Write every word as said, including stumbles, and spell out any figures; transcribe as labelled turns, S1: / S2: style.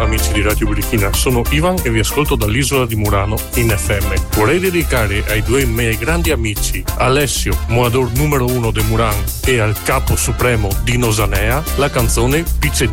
S1: amici di Radio Birichina, sono Ivan e vi ascolto dall'isola di Murano in F M. Vorrei dedicare ai due miei grandi amici, Alessio, moador numero uno de Muran, e al capo supremo Dino Zanea, la canzone Pizze